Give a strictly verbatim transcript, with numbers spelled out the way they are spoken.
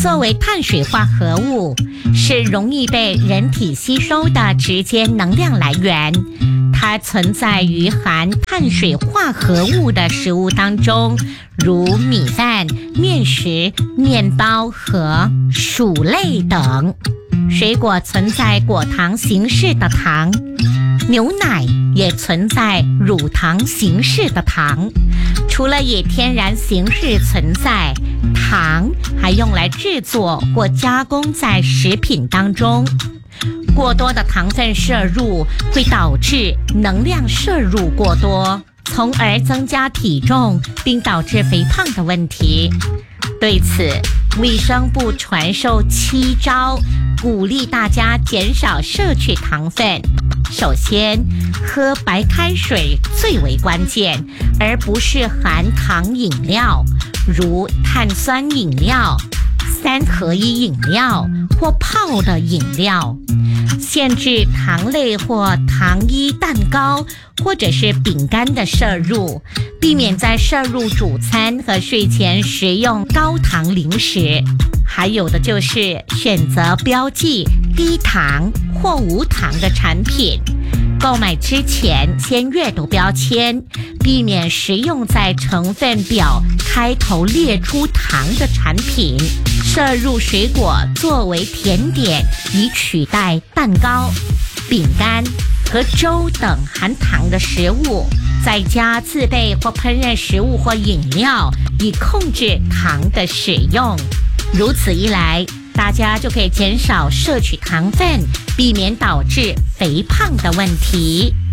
作为碳水化合物，是容易被人体吸收的直接能量来源。它存在于含碳水化合物的食物当中，如米饭、面食、面包和薯类等。水果存在果糖形式的糖，牛奶也存在乳糖形式的糖。除了以天然形式存在，糖还用来制作或加工在食品当中。过多的糖分摄入会导致能量摄入过多，从而增加体重并导致肥胖的问题。对此，卫生部传授七招，鼓励大家减少摄取糖分。首先，喝白开水最为关键，而不是含糖饮料，如碳酸饮料、三合一饮料或泡的饮料。限制糖类或糖衣蛋糕或者是饼干的摄入，避免在摄入主餐和睡前食用高糖零食。还有的就是选择标记低糖或无糖的产品，购买之前先阅读标签，避免食用在成分表开头列出糖的产品。摄入水果作为甜点，以取代蛋糕、饼干和粥等含糖的食物。在家自备或烹饪食物或饮料，以控制糖的使用。如此一来，大家就可以减少摄取糖分，避免导致肥胖的问题。